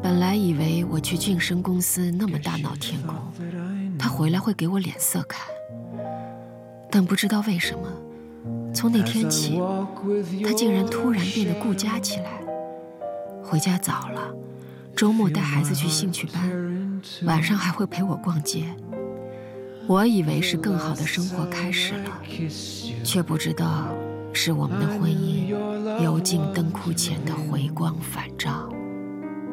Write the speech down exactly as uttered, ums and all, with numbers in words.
本来以为我去晋升公司那么大闹天宫，他回来会给我脸色看，但不知道为什么，从那天起，他竟然突然变得顾家起来。回家早了，周末带孩子去兴趣班，晚上还会陪我逛街。我以为是更好的生活开始了，却不知道是我们的婚姻油尽灯枯前的回光返照。